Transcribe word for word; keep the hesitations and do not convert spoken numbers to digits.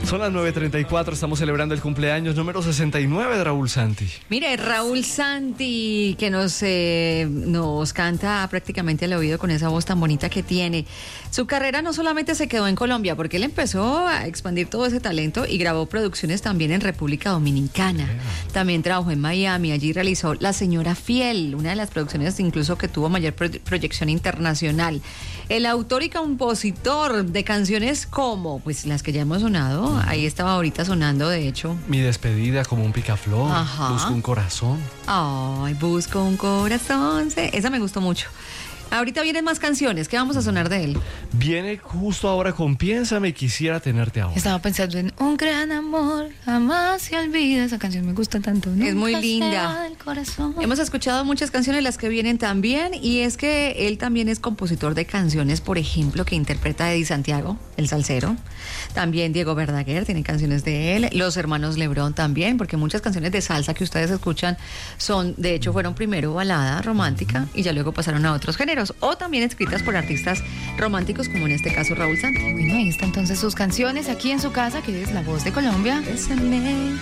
Son las nueve treinta y cuatro, estamos celebrando el cumpleaños número sesenta y nueve de Raúl Santi. Mire, Raúl Santi, que nos, eh, nos canta prácticamente al oído con esa voz tan bonita que tiene. Su carrera no solamente se quedó en Colombia, porque él empezó a expandir todo ese talento y grabó producciones también en República Dominicana. Yeah. También trabajó en Miami, allí realizó La Señora Fiel, una de las producciones incluso que tuvo mayor pro- proyección internacional. El autor y compositor de canciones como, pues las que ya hemos sonado, ahí estaba ahorita sonando, de hecho. Mi despedida, Como un picaflor. Ajá. Busco un corazón. Ay, busco un corazón. Esa me gustó mucho. Ahorita vienen más canciones. ¿Qué vamos a sonar de él? Viene justo ahora con Piénsame, quisiera tenerte ahora. Estaba pensando en Un gran amor, jamás se olvida. Esa canción me gusta tanto. Es muy Nunca linda. se va del corazón. Hemos escuchado muchas canciones, las que vienen también, y es que él también es compositor de canciones, por ejemplo, que interpreta Eddie Santiago, el salsero. También Diego Verdaguer tiene canciones de él. Los hermanos Lebrón también, porque muchas canciones de salsa que ustedes escuchan son, de hecho, fueron primero balada romántica y ya luego pasaron a otros géneros, o también escritas por artistas románticos, como en este caso Raúl Santi. Bueno, ahí está entonces sus canciones aquí en su casa, que es La Voz de Colombia. Bésame.